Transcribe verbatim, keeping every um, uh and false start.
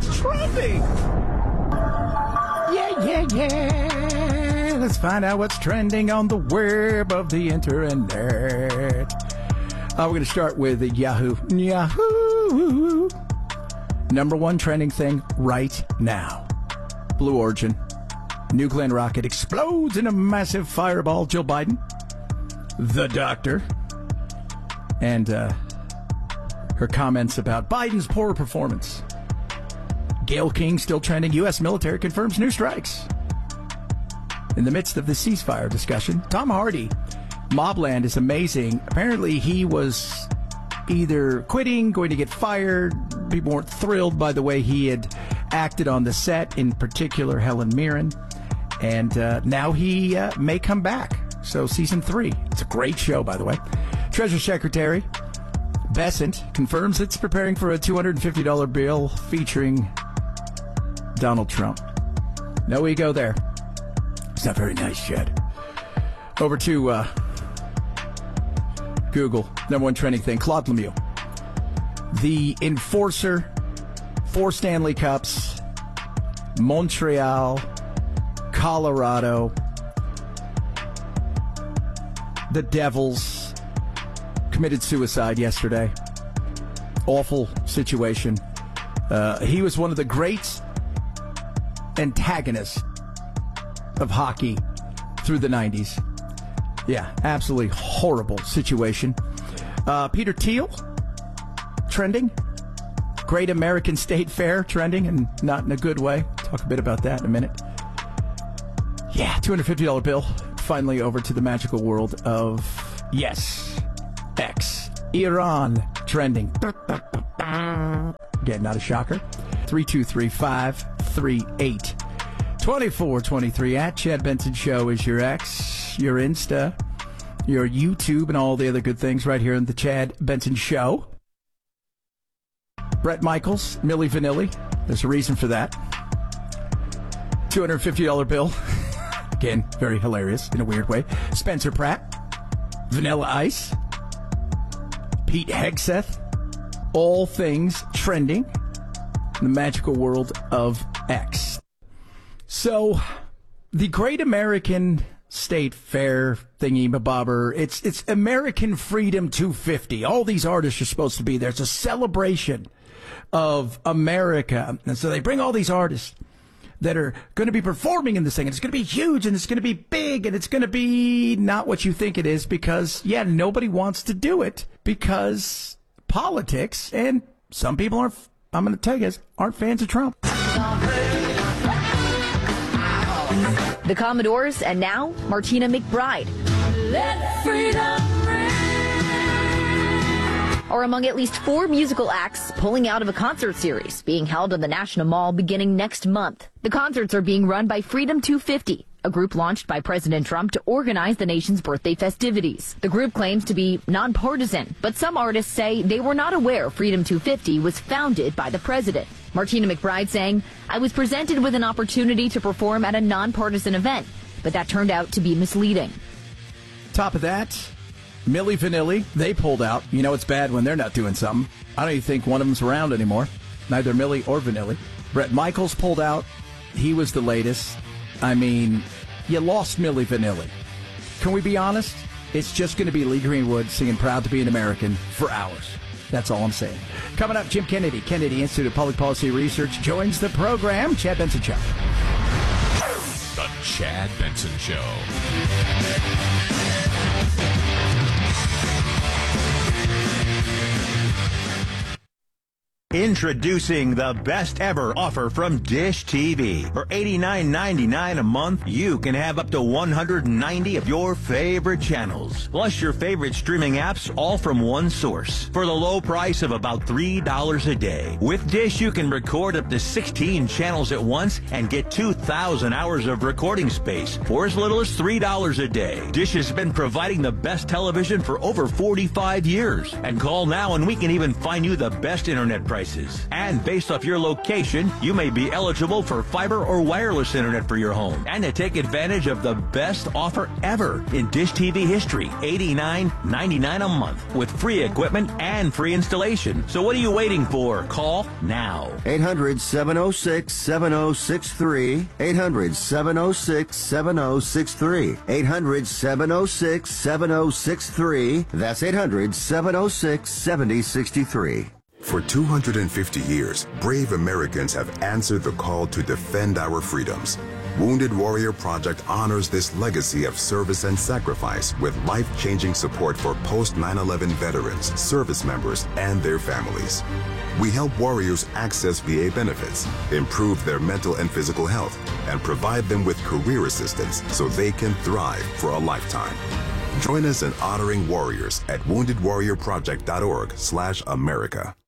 trending. Yeah, yeah, yeah. Let's find out what's trending on the web of the internet. Uh, we're going to start with Yahoo. Yahoo! Number one trending thing right now. Blue Origin. New Glenn rocket explodes in a massive fireball. Jill Biden. The doctor. And uh, her comments about Biden's poor performance. Gayle King still trending. U S military confirms new strikes. In the midst of the ceasefire discussion, Tom Hardy. Mobland is amazing. Apparently he was either quitting, going to get fired. People weren't thrilled by the way he had acted on the set, in particular Helen Mirren. And uh, now he uh, may come back. So season three. It's a great show, by the way. Treasury Secretary Bessent confirms it's preparing for a two hundred fifty dollars bill featuring Donald Trump. No ego there. It's not very nice, Chad. Over to uh, Google. Number one trending thing. Claude Lemieux. The enforcer. Four Stanley Cups. Montreal. Colorado. The Devils committed suicide yesterday. Awful situation. Uh, he was one of the great antagonists of hockey through the nineties. Yeah, absolutely horrible situation. Uh, Peter Thiel, trending. Great American State Fair, trending, and not in a good way. Talk a bit about that in a minute. Yeah, two hundred fifty dollars bill. Finally over to the magical world of, yes, X. Iran, trending. Again, not a shocker. three two three, five three eight, two four two three. At Chad Benson Show is your X, your Insta, your YouTube, and all the other good things right here on the Chad Benson Show. Bret Michaels, Milli Vanilli. There's a reason for that. two hundred fifty dollars bill. Again, very hilarious in a weird way. Spencer Pratt. Vanilla Ice. Pete Hegseth. All things trending in the magical world of X. So, the Great American State Fair thingy-mabobber, it's, it's American Freedom two fifty. All these artists are supposed to be there. It's a celebration of America. And so they bring all these artists that are going to be performing in this thing. And it's going to be huge, and it's going to be big, and it's going to be not what you think it is because, yeah, nobody wants to do it because politics, and some people aren't, I'm going to tell you guys, aren't fans of Trump. The Commodores, and now Martina McBride. Let freedom are among at least four musical acts pulling out of a concert series being held on the National Mall beginning next month. The concerts are being run by Freedom two fifty, a group launched by President Trump to organize the nation's birthday festivities. The group claims to be nonpartisan, but some artists say they were not aware Freedom two fifty was founded by the president. Martina McBride saying, "I was presented with an opportunity to perform at a nonpartisan event, but that turned out to be misleading." Top of that, Milli Vanilli, they pulled out. You know it's bad when they're not doing something. I don't even think one of them's around anymore. Neither Milli or Vanilli. Bret Michaels pulled out. He was the latest. I mean, you lost Milli Vanilli. Can we be honest? It's just going to be Lee Greenwood singing Proud to be an American for hours. That's all I'm saying. Coming up, Jim Kennedy, Kennedy Institute of Public Policy Research, joins the program. Chad Benson Show. The Chad Benson Show. Introducing the best ever offer from Dish T V. For eighty-nine ninety-nine a month, you can have up to one hundred ninety of your favorite channels, plus your favorite streaming apps, all from one source, for the low price of about three dollars a day. With Dish, you can record up to sixteen channels at once and get two thousand hours of recording space for as little as three dollars a day. Dish has been providing the best television for over forty-five years. And call now and we can even find you the best internet price devices. And based off your location, you may be eligible for fiber or wireless internet for your home. And to take advantage of the best offer ever in Dish T V history, eighty-nine ninety-nine a month with free equipment and free installation. So what are you waiting for? Call now. eight hundred, seven oh six, seven oh six three. eight hundred, seven oh six, seven oh six three. eight hundred, seven oh six, seven oh six three. That's eight hundred, seven oh six, seven oh six three. For two hundred fifty years, brave Americans have answered the call to defend our freedoms. Wounded Warrior Project honors this legacy of service and sacrifice with life-changing support for post nine eleven veterans, service members, and their families. We help warriors access V A benefits, improve their mental and physical health, and provide them with career assistance so they can thrive for a lifetime. Join us in honoring warriors at wounded warrior project dot org slash America.